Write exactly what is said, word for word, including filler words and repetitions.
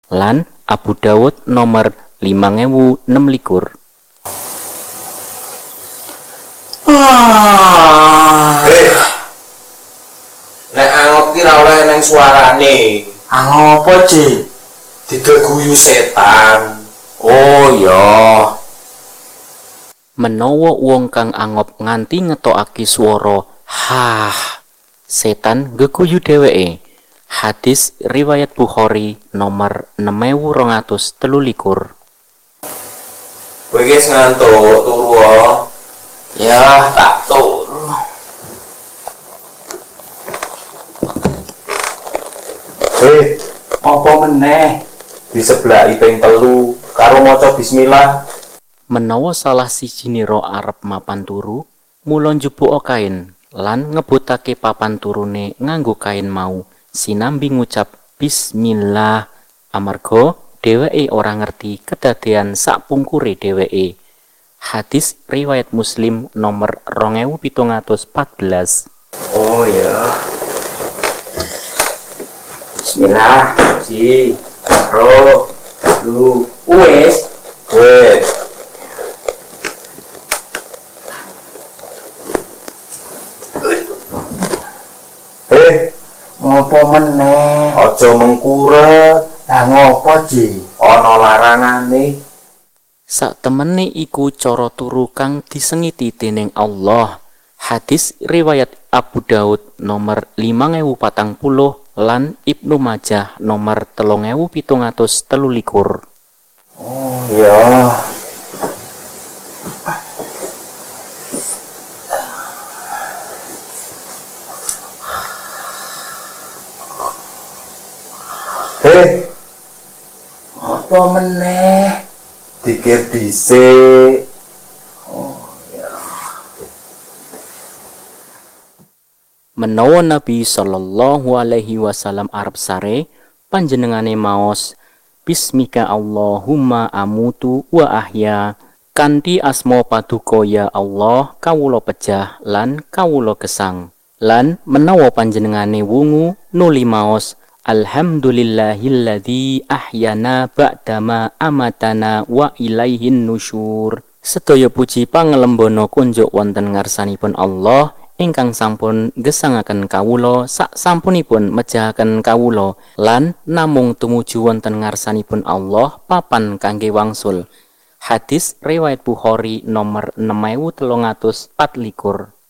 lan Abu Dawud nomor lima ewu enam likur. Eh, nek angop ki ra oleh neng suarane. Angop apa, Ci? Digeguyu setan. Oh ya. Menawa wong kang angop nganti ngetokake swara hah, setan geguyu dheweke. Hadis riwayat Bukhari nomor enam ewu rong atus telu likur. Kowe wis ngantuk turu. Ya, tak turu. Eh, apa meneh? Di sebelah ping telu karo maca bismillah. Menawa salah sijine arep mapan turu, mula njupuk kain lan ngebutake papan turune nganggo kain mau sinambi ngucap bismillah amarga dheweke ora ngerti kedadean sakpungkure dheweke. Hadis riwayat Muslim nomor rong ewu pitung atus pat belas. Oh ya. Bismillah, si, ro, lu, wes, wes. Eh, Ngopo meneh? aja mengkuret, Lah ngopo, Ci? ana larangane. Saktemene iku cara turu kang disengiti dening Allah. Hadis riwayat Abu Daud nomor lima ewu patang puluh lan Ibnu Majah nomor telung ewu pitung atus telu likur. Oh ya. Eh, Apa meneh? dikir dhisik. Menawa Nabi sallallahu alaihi wasallam arep sare, panjenengane maos Bismika Allahumma amutu wa ahya, kanthi asma paduka ya Allah kawula pejah lan kawula gesang. Lan menawa panjenengane wungu nuli maos Alhamdulillahilladzi ahyana ba'dama amatana wa ilaihin nusyur. Sedaya puji pangelembana kunjuk wonten ngarsanipun Allah ingkang sampun gesangaken kawula sak sampunipun mejahaken kawula lan namung tumuju wonten ngarsanipun Allah papan kangge wangsul. Hadis riwayat Bukhari nomor enam ewu telung atus pat likur.